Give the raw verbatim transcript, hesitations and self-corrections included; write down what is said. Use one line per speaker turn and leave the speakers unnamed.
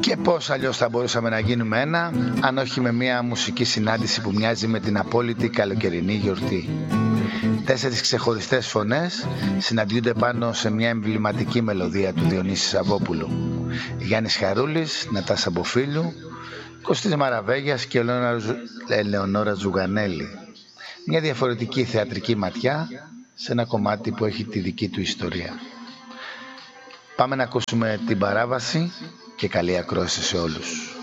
Και πώς αλλιώς θα μπορούσαμε να γίνουμε ένα, αν όχι με μια μουσική συνάντηση που μοιάζει με την απόλυτη καλοκαιρινή γιορτή. Τέσσερις ξεχωριστές φωνές συναντιούνται πάνω σε μια εμβληματική μελωδία του Διονύση Σαββόπουλου. Γιάννης Χαρούλης, Νατάσα Μποφίλου, Κωστής Μαραβέγιας και Ελεονόρα Ζουγανέλη. Μια διαφορετική θεατρική ματιά σε ένα κομμάτι που έχει τη δική του ιστορία. Πάμε να ακούσουμε την παράβαση και καλή ακρόαση σε όλους.